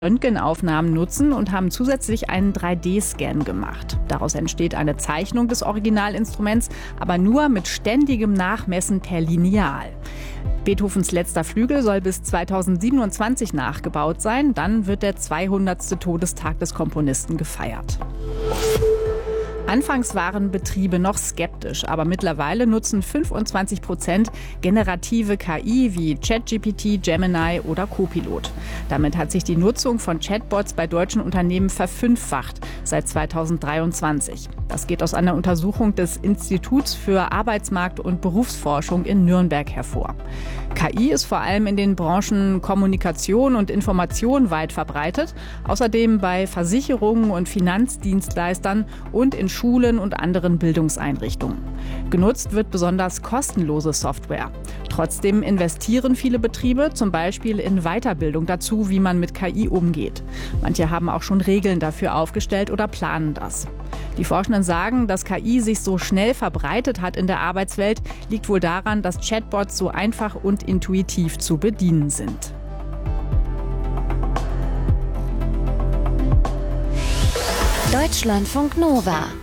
Röntgenaufnahmen nutzen und haben zusätzlich einen 3D-Scan gemacht. Daraus entsteht eine Zeichnung des Originalinstruments, aber nur mit ständigem Nachmessen per Lineal. Beethovens letzter Flügel soll bis 2027 nachgebaut sein. Dann wird der 200. Todestag des Komponisten gefeiert. Anfangs waren Betriebe noch skeptisch, aber mittlerweile nutzen 25% generative KI wie ChatGPT, Gemini oder Copilot. Damit hat sich die Nutzung von Chatbots bei deutschen Unternehmen verfünffacht seit 2023. Das geht aus einer Untersuchung des Instituts für Arbeitsmarkt- und Berufsforschung in Nürnberg hervor. KI ist vor allem in den Branchen Kommunikation und Information weit verbreitet, außerdem bei Versicherungen und Finanzdienstleistern und in Schulen und anderen Bildungseinrichtungen. Genutzt wird besonders kostenlose Software. Trotzdem investieren viele Betriebe zum Beispiel in Weiterbildung dazu, wie man mit KI umgeht. Manche haben auch schon Regeln dafür aufgestellt oder planen das. Die Forschenden sagen, dass KI sich so schnell verbreitet hat in der Arbeitswelt, liegt wohl daran, dass Chatbots so einfach und intuitiv zu bedienen sind. Deutschlandfunk Nova